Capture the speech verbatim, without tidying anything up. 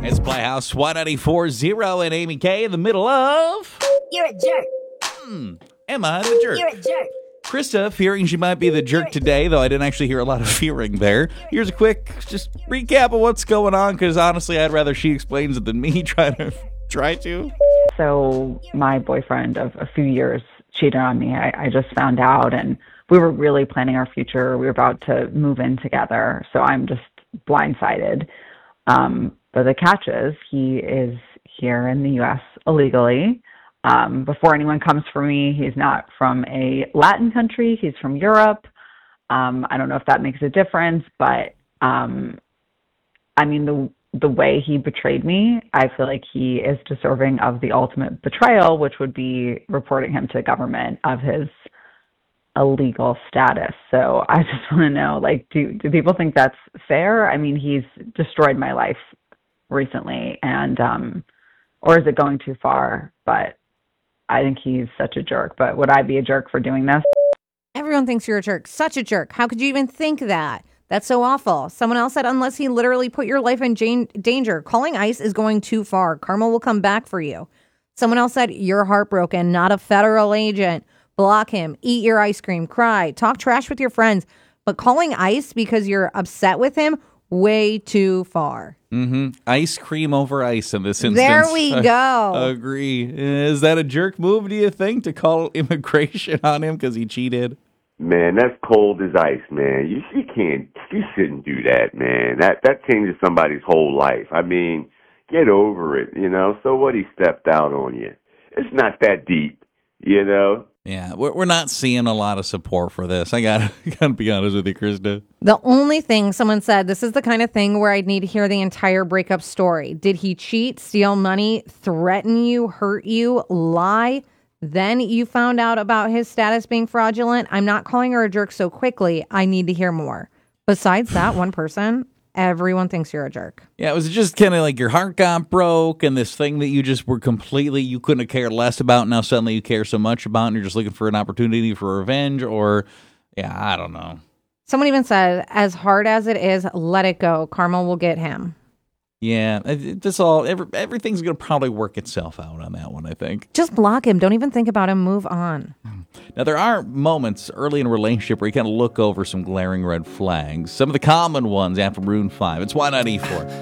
It's Playhouse one ninety-four point oh and Amy K in the middle of... You're a jerk. Hmm, Emma, the jerk. You're a jerk. Krista, fearing she might be the jerk today, though I didn't actually hear a lot of fearing there. Here's a quick just recap of what's going on, because honestly, I'd rather she explains it than me trying to try to. So my boyfriend of a few years cheated on me. I, I just found out, and we were really planning our future. We were about to move in together, so I'm just blindsided. Um, but the catch is he is here in the U S illegally. Um, before anyone comes for me, he's not from a Latin country. He's from Europe. Um, I don't know if that makes a difference, but um, I mean, the the way he betrayed me, I feel like he is deserving of the ultimate betrayal, which would be reporting him to government of his illegal status. So I just want to know, like, do do people think that's fair? I mean, he's destroyed my life recently, and um, or is it going too far? But I think he's such a jerk. But would I be a jerk for doing this? Everyone thinks you're a jerk. Such a jerk. How could you even think that? That's so awful. Someone else said, unless he literally put your life in jan- danger, calling ICE is going too far. Karma will come back for you. Someone else said, you're heartbroken, not a federal agent. Block him, eat your ice cream, cry, talk trash with your friends. But calling ICE because you're upset with him, way too far. Mm-hmm. Ice cream over ice in this instance. There we go. I agree. Is that a jerk move, do you think, to call immigration on him because he cheated? Man, that's cold as ice, man. You you can't, you shouldn't do that, man. That that changes somebody's whole life. I mean, get over it, you know. So what, he stepped out on you. It's not that deep, you know. Yeah, we're we're not seeing a lot of support for this. I gotta, gotta be honest with you, Krista. The only thing someone said, this is the kind of thing where I'd need to hear the entire breakup story. Did he cheat, steal money, threaten you, hurt you, lie? Then you found out about his status being fraudulent. I'm not calling her a jerk so quickly. I need to hear more. Besides that one person, everyone thinks you're a jerk. Yeah, it was just kind of like your heart got broke and this thing that you just were completely, you couldn't have cared less about. Now suddenly you care so much about and you're just looking for an opportunity for revenge, or, yeah, I don't know. Someone even said, as hard as it is, let it go. Karma will get him. Yeah, this all, every, everything's going to probably work itself out on that one, I think. Just block him. Don't even think about him. Move on. Now, there are moments early in a relationship where you kind of look over some glaring red flags. Some of the common ones after Maroon five. It's Y ninety-four.